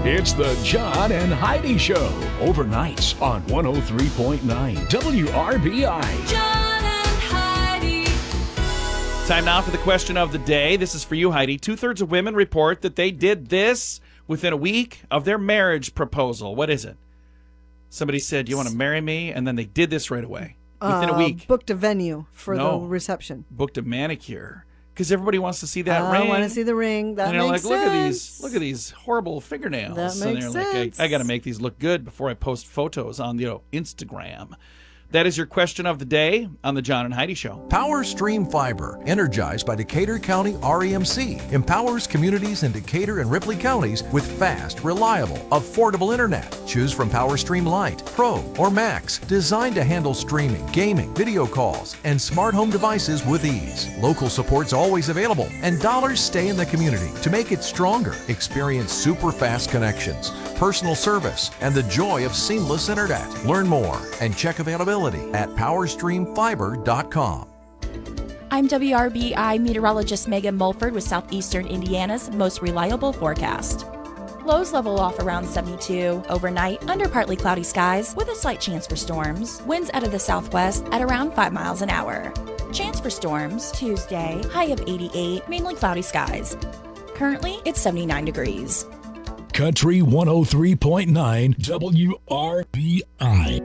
It's the John and Heidi Show, overnights on 103.9 WRBI. John and Heidi. Time now for the question of the day. This is for you, Heidi. 2/3 of women report that they did this within a week of their marriage proposal. What is it? Somebody said, "You want to marry me?" And then they did this right away. Within a week. Booked a venue for the reception. Booked a manicure. Because everybody wants to see that ring. I want to see the ring. That and they're makes like, sense. look at these horrible fingernails. That and makes they're sense. like, I got to make these look good before I post photos on Instagram. That is your question of the day on the John and Heidi Show. Power Stream Fiber, energized by Decatur County REMC, empowers communities in Decatur and Ripley counties with fast, reliable, affordable internet. Choose from Power Stream Lite, Pro, or Max, designed to handle streaming, gaming, video calls, and smart home devices with ease. Local support's always available, and dollars stay in the community to make it stronger. Experience super fast connections, personal service, and the joy of seamless internet. Learn more and check availability at powerstreamfiber.com. I'm WRBI meteorologist Megan Mulford with Southeastern Indiana's most reliable forecast. Lows level off around 72. Overnight, under partly cloudy skies with a slight chance for storms. Winds out of the southwest at around 5 miles an hour. Chance for storms Tuesday, high of 88, mainly cloudy skies. Currently, it's 79 degrees. Country 103.9 WRBI.